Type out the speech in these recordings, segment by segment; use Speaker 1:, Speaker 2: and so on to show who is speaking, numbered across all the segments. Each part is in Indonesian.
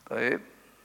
Speaker 1: Baik.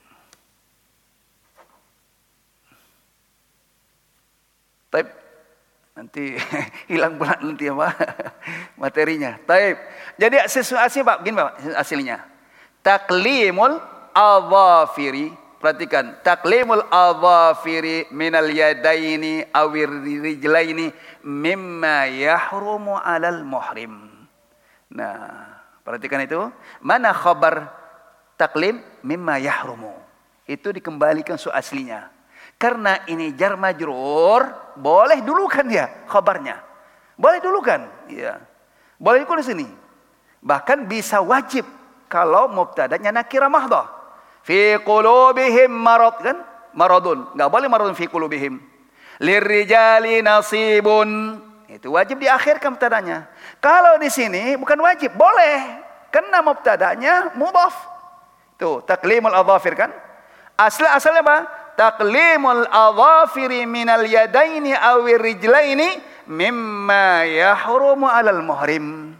Speaker 1: Taib. Nanti hilang pula nanti apa materinya. Taib. Jadi asli Pak, begini Pak aslinya. Taklimul adhafiri. Perhatikan, taklimul adhafiri minal yadaini awir rijlaini mimma yahrumu alal muhrim. Nah, perhatikan itu. Mana khabar taklim mimma yahrumu? Itu dikembalikan aslinya. Karena ini jar majrur, boleh dulukan ya khabarnya. Boleh dulukan, ya. Boleh dulukan di sini. Bahkan bisa wajib kalau mubtadanya nakirah mahdhah. Fi qulubihim marad, kan? Maradun. Enggak boleh maradun fi qulubihim. Lirrijali nasibun. Itu wajib diakhirkan mubtadanya. Kalau di sini bukan wajib, boleh. Karena mubtadanya mudhaf. Tuh, taklimul adhafir kan? Asalnya apa? Taklimul adhafiri minal yadaini awir rijlaini mimma yahrumu alal muhrim.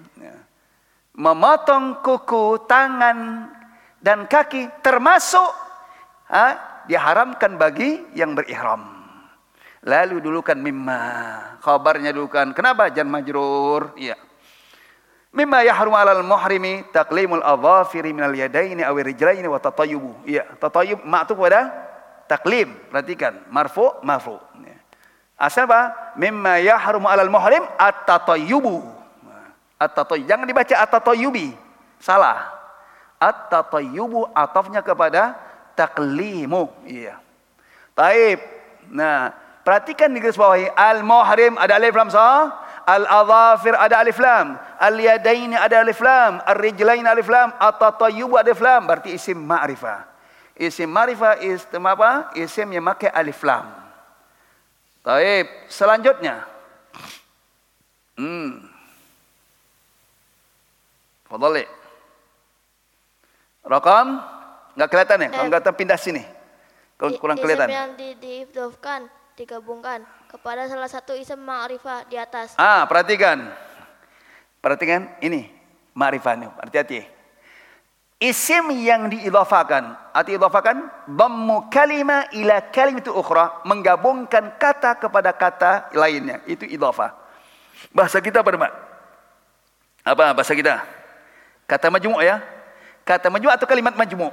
Speaker 1: Memotong kuku tangan dan kaki termasuk diharamkan bagi yang berihram. Lalu dulukan mimma, khabarnya dulukan. Kenapa? Jar majrur. Iya. Mimma yahrum 'alal muhrimi taqlimul adhafiri minal yadaini aw rijlaini wa tatayyubu. Iya, tatayyub ma'tuf pada taklim. Perhatikan, marfu marfu. Asal apa? Mimma yahrum 'alal muhrim at-tatayyubu. At-tatayyub. Jangan dibaca at-tatayyubi. Salah. At-tatayyubu atafnya kepada taklimu. Iya. Taib. Nah, perhatikan di garis bawahi. Al-muhrim ada alif lam sah. Al-adhafir ada alif lam. Al-yadaini ada alif lam. Ar-rijlain alif lam. At-tatayyubu alif lam. Berarti isim ma'rifah. Isim ma'rifah isim apa? Isim yang pakai alif lam. Taib. Selanjutnya. Fadhali. Rakam enggak kelihatan ya? Kalau enggak pindah sini. Kalau kurang kelihatan.
Speaker 2: Isim yang diidhofkan, digabungkan kepada salah satu isim ma'rifah di atas.
Speaker 1: Perhatikan. Perhatikan ini ma'rifah nih. Hati-hati. Isim yang diidhafakan, arti idhafakan dhammu kalima ila kalimatu ukhra, menggabungkan kata kepada kata lainnya. Itu idhafah. Bahasa kita apa bahasa kita? Kata majmu' ya. Kata majmu' atau kalimat majmu'?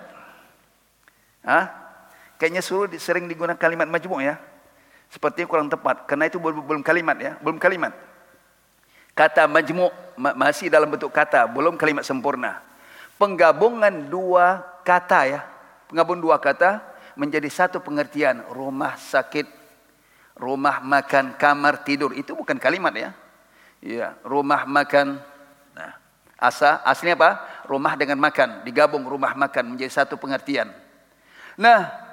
Speaker 1: Kayaknya sering digunakan kalimat majmu' ya. Sepertinya kurang tepat karena itu belum kalimat ya, belum kalimat. Kata majmu' masih dalam bentuk kata, belum kalimat sempurna. Penggabungan dua kata ya. Penggabungan dua kata menjadi satu pengertian. Rumah sakit, rumah makan, kamar tidur. Itu bukan kalimat ya. Iya, rumah makan. Nah, aslinya apa? Rumah dengan makan, digabung rumah makan menjadi satu pengertian. Nah,